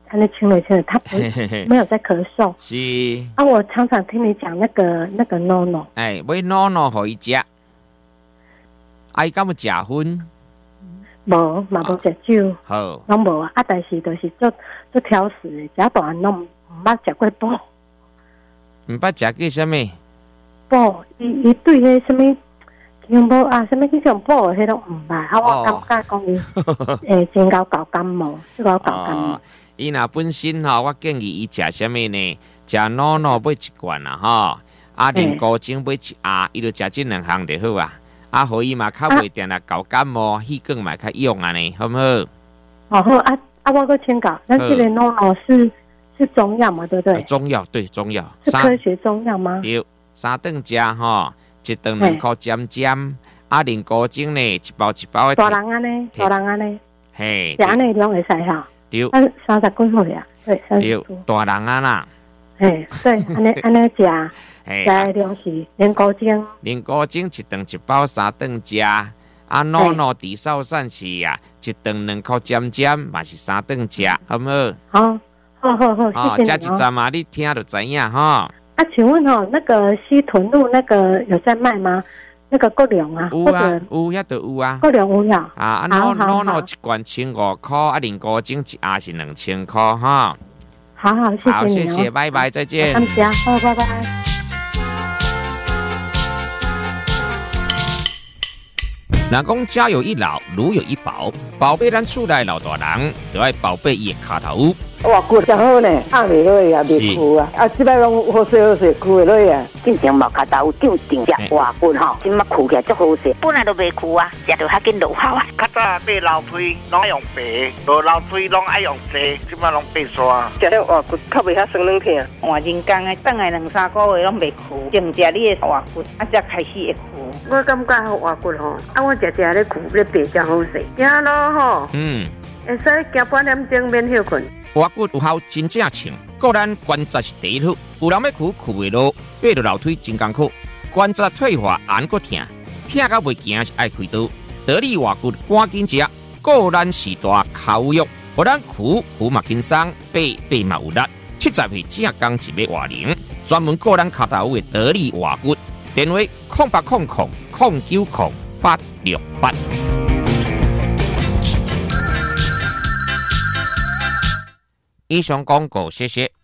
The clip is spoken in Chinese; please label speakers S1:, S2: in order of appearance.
S1: 他那清了，他不没有在咳嗽。
S2: 是
S1: 啊，我常常听你讲那个 NONO，
S2: 哎，买 NONO 给伊食，伊敢有食薰？
S1: 无，嘛无食酒，
S2: 好，
S1: 拢无啊。但是就是做挑食的，食大汉拢唔捌食过补。
S2: 毋捌食过啥物？
S1: 补，伊对迄什么金补啊，什么迄种补的迄拢唔捌。啊，我感觉讲伊真够搞感冒，真够搞感冒。
S2: 伊若本身吼，我建议伊食啥物呢？食 NONO 买一罐啦吼，啊，连高精买一盒，伊就食这两项就好啊。啊，互伊嘛较袂定啦，搞感冒、气管嘛较用安尼，好毋好？
S1: 哦好啊，我搁请教，咱这个 NONO 是中药嘛，对不对？
S2: 中药对中药，
S1: 是科学中药吗？
S2: 对，三顿食吼，一顿2块尖，啊，连高精呢，一包一包的。
S1: 大人安尼，
S2: 嘿，
S1: 是安尼拢会使哈。
S2: 对
S1: ，30几岁啊？对，30多。
S2: 大人啊啦。
S1: 嘿，对，安尼食，食的量是连高精
S2: 一顿一包3顿食，啊，NONO 低烧散是啊，一顿2块尖嘛是3顿食，好唔好？
S1: 好，谢谢你
S2: 加一站嘛，你听就知影哈。
S1: 啊，请问那个西屯路那个有在卖吗？那个够量啊？
S2: 有啊，有遐都有啊。
S1: 够量有呀。
S2: 啊，NONO 一罐1500块，啊，连高精一盒是2000块哈。
S1: 好，谢
S2: 谢，拜拜，再见。
S1: 感谢，好，拜拜。
S2: 若讲家有一老，如有一宝，宝贝咱厝内老大人，就要宝贝伊的骹头。
S3: 哇，骨真好呢，按袂落啊，袂枯啊，啊，即摆拢好势，枯袂落啊。
S4: 进前毛骹头长长只活骨吼，即摆枯起来足好势，本来都袂枯啊，食着较紧落效啊。
S5: 较早买老水拢爱用白，无老水拢爱用细，即摆拢白刷。
S3: 食了活骨较袂遐酸软疼。
S4: 换人工的，等下2-3个月拢袂枯，净食你的活骨，啊才开始会枯。
S3: 我感觉活骨吼，啊我食咧枯咧白真好势，行路吼，会使行半点钟免休困。
S2: 活骨有效真正称，个咱关节是第一好，有人要枯袂落，爬落楼梯真艰苦，关节退化按个疼，疼到袂行是爱开刀。得力活骨赶紧食，个咱时大口肉，互咱枯嘛轻松，爬嘛有力。70岁正刚一尾活龄，专门个咱骹头的得力活骨，电话0800090868。以上广告，谢谢。